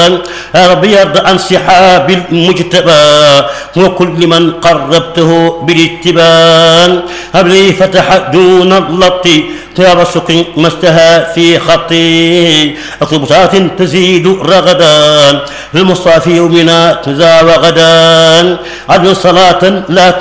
يا رب يرضى عن صحاب المجتبى وكل من قربته بالاتبان. هب لي فتح دون اللط يا رسق ما استهى في خطي. اطلب ساعة تزيد رغدا للمصطفى يومنا تزا وغدا. عدل صلاة لا